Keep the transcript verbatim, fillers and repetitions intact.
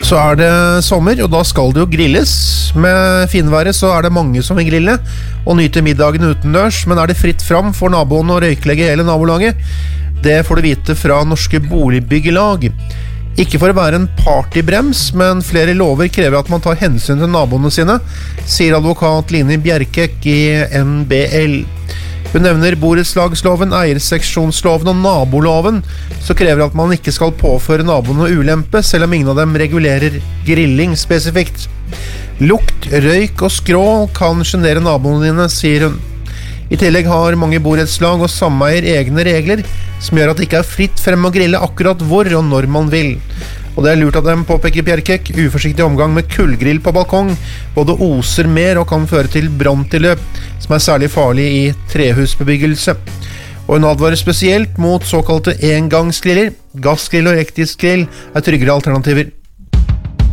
Så er det sommer, og da skal det jo grilles. Med finværet så er det mange som vil grille og nyte middagen utendørs, men er det fritt fram for naboen å røyklegge hele nabolaget? Det får du vite fra Norske Boligbyggelag. Ikke for å være en partybrems, men flere lover krever at man tar hensyn til naboene sine, sier advokat Line Bjerkek i N B L. Hun nevner borettslagsloven, eierseksjonsloven og naboloven, så krever at man ikke skal påføre naboene ulempe, selv om ingen av dem regulerer grilling spesifikt. Lukt, røyk og skrål kan sjenere naboene dine, sier hun. I tillegg har mange borettslag og sameier egne regler, som gjør at det ikke er fritt frem å grille akkurat hvor og når man vil. Og det er lurt av dem, påpeker Bjerkek. Uforsiktig omgang med kullgrill på balkong både oser mer og kan føre til branntilløp, som er særlig farlig i trehusbebyggelse. Og hun advarer spesielt mot såkalte engangsgriller. Gassgrill og elektrisk grill er tryggere alternativer.